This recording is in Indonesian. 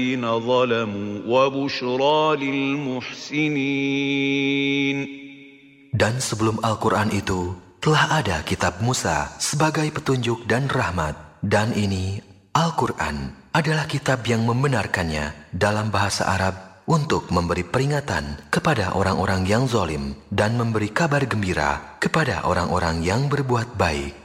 ظلموا وبشرى للمحسنين. Dan sebelum Al-Quran itu, telah ada kitab Musa sebagai petunjuk dan rahmat. Dan ini, Al-Quran, adalah kitab yang membenarkannya dalam bahasa Arab untuk memberi peringatan kepada orang-orang yang zalim dan memberi kabar gembira kepada orang-orang yang berbuat baik.